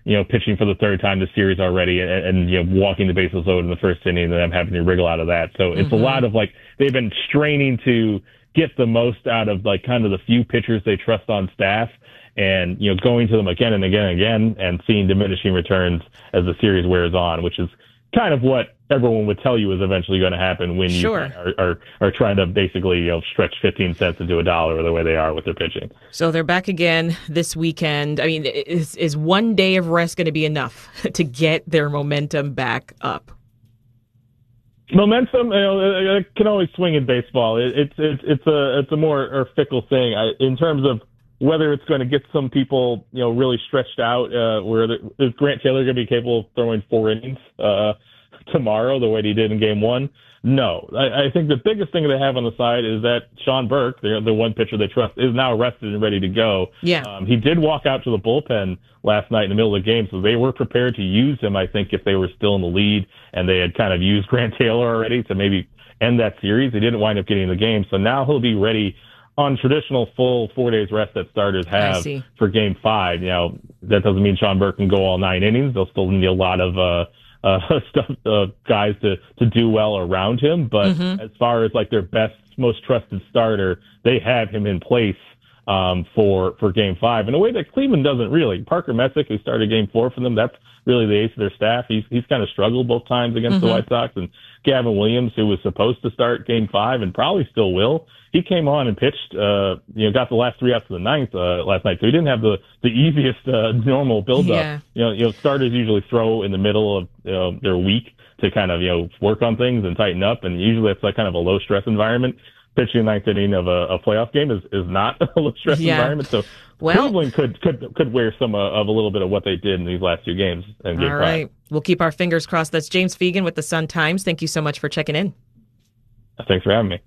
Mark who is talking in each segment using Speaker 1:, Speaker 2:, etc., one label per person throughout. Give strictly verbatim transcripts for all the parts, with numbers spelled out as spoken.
Speaker 1: you know, pitching for the third time this series already and, and you know, walking the bases loaded in the first inning and them having to wriggle out of that. So it's mm-hmm. a lot of like, they've been straining to get the most out of like kind of the few pitchers they trust on staff and, you know, going to them again and again and again and seeing diminishing returns as the series wears on, which is kind of what everyone would tell you is eventually going to happen when
Speaker 2: sure.
Speaker 1: you are, are, are trying to basically, you know, stretch fifteen cents into a dollar the way they are with their pitching.
Speaker 2: So they're back again this weekend. I mean, is, is one day of rest going to be enough to get their momentum back up?
Speaker 1: Momentum, you know, it can always swing in baseball. It, it's it's it's a it's a more or fickle thing I, in terms of whether it's going to get some people, you know, really stretched out. Uh, where the, is Grant Taylor going to be capable of throwing four innings uh, tomorrow the way he did in Game One? No, I, I think the biggest thing they have on the side is that Sean Burke, the, the one pitcher they trust, is now rested and ready to go.
Speaker 2: Yeah,
Speaker 1: um, he did walk out to the bullpen last night in the middle of the game, so they were prepared to use him. I think if they were still in the lead and they had kind of used Grant Taylor already to maybe end that series, they didn't wind up getting the game. So now he'll be ready on traditional full four days rest that starters have for Game Five. You know, that doesn't mean Sean Burke can go all nine innings. They'll still need a lot of uh, uh, stuff, uh, guys to, to do well around him. But mm-hmm. as far as like their best, most trusted starter, they have him in place um, for for Game Five in a way that Cleveland doesn't really. Parker Messick, who started Game Four for them, that's really the ace of their staff. He's he's kind of struggled both times against mm-hmm. the White Sox. And Gavin Williams, who was supposed to start Game Five and probably still will, he came on and pitched, uh, you know, got the last three outs of the ninth uh, last night. So he didn't have the, the easiest uh, normal build-up.
Speaker 2: Yeah.
Speaker 1: You know, you know, starters usually throw in the middle of you know, their week to kind of, you know, work on things and tighten up. And usually it's like kind of a low-stress environment. Pitching the ninth inning of a, a playoff game is, is not a low-stress
Speaker 2: yeah.
Speaker 1: environment. So
Speaker 2: well,
Speaker 1: Cleveland could, could, could wear some uh, of a little bit of what they did in these last two games. In game
Speaker 2: all right.
Speaker 1: five.
Speaker 2: We'll keep our fingers crossed. That's James Fegan with the Sun-Times. Thank you so much for checking in.
Speaker 1: Thanks for having me.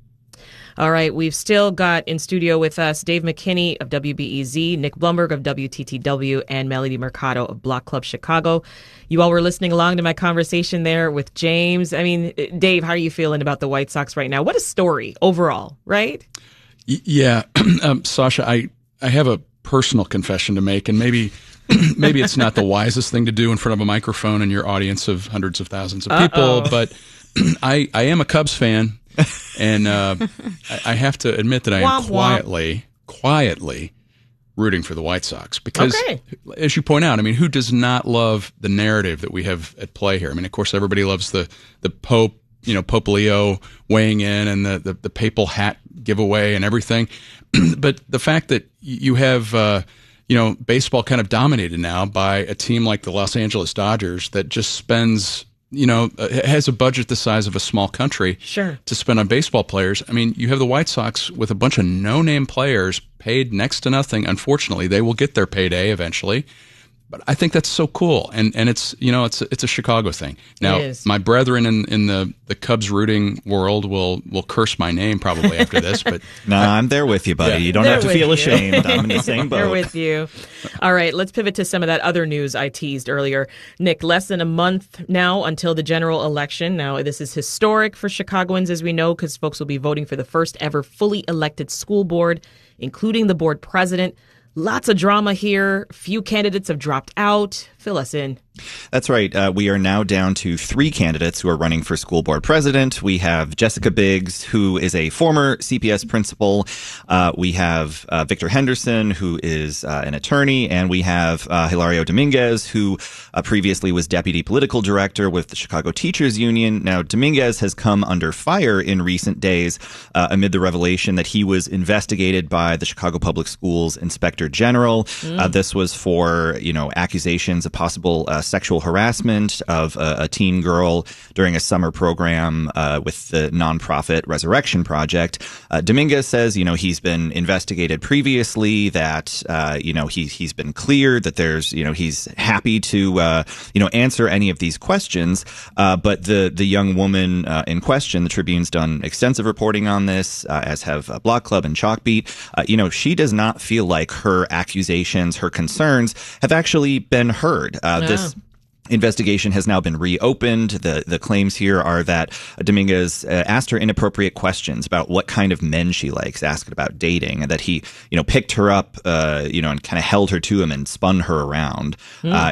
Speaker 2: All right, we've still got in studio with us Dave McKinney of W B E Z, Nick Blumberg of W T T W, and Melody Mercado of Block Club Chicago. You all were listening along to my conversation there with James. I mean, Dave, how are you feeling about the White Sox right now? What a story overall, right?
Speaker 3: Yeah, um, Sasha, I, I have a personal confession to make, and maybe maybe it's not the wisest thing to do in front of a microphone and your audience of hundreds of thousands of people,
Speaker 2: Uh-oh.
Speaker 3: but I, I am a Cubs fan. And uh, I, I have to admit that I am
Speaker 2: Womp
Speaker 3: quietly,
Speaker 2: womp.
Speaker 3: quietly rooting for the White Sox because,
Speaker 2: okay.
Speaker 3: as you point out, I mean, who does not love the narrative that we have at play here? I mean, of course, everybody loves the the Pope, you know, Pope Leo weighing in and the the, the papal hat giveaway and everything. But the fact that you have, uh, you know, baseball kind of dominated now by a team like the Los Angeles Dodgers that just spends, you know, has a budget the size of a small country
Speaker 2: sure.
Speaker 3: to spend on baseball players. I mean, you have the White Sox with a bunch of no-name players paid next to nothing. Unfortunately, they will get their payday eventually. But I think that's so cool, and and it's you know it's a, it's a Chicago thing. Now, my brethren in, in the, the Cubs rooting world will will curse my name probably after this, but
Speaker 4: no, nah, I'm there with you, buddy. Yeah. You don't
Speaker 2: They're
Speaker 4: have to feel
Speaker 2: you.
Speaker 4: ashamed. I'm in the same boat.
Speaker 2: They're with you. All right, let's pivot to some of that other news I teased earlier. Nick, less than a month now until the general election. Now, this is historic for Chicagoans, as we know, because folks will be voting for the first ever fully elected school board, including the board president. Lots of drama here. Few candidates have dropped out. Fill us in.
Speaker 4: That's right. Uh, we are now down to three candidates who are running for school board president. We have Jessica Biggs, who is a former C P S principal. Uh, we have uh, Victor Henderson, who is uh, an attorney. And we have uh, Hilario Dominguez, who uh, previously was deputy political director with the Chicago Teachers Union. Now, Dominguez has come under fire in recent days uh, amid the revelation that he was investigated by the Chicago Public Schools Inspector General. Mm. Uh, this was for, you know, accusations of possible uh, sexual harassment of a, a teen girl during a summer program uh, with the nonprofit Resurrection Project. Uh, Dominguez says, you know, he's been investigated previously, that, uh, you know, he, he's been cleared, that there's, you know, he's happy to, uh, you know, answer any of these questions. Uh, but the, the young woman uh, in question, the Tribune's done extensive reporting on this, uh, as have uh, Block Club and Chalkbeat. Uh, you know, she does not feel like her accusations, her concerns have actually been heard. Uh,
Speaker 2: no.
Speaker 4: This investigation has now been reopened. The the claims here are that Dominguez uh, asked her inappropriate questions about what kind of men she likes, asked about dating, and that he, you know, picked her up, uh, you know, and kind of held her to him and spun her around. Mm. Uh,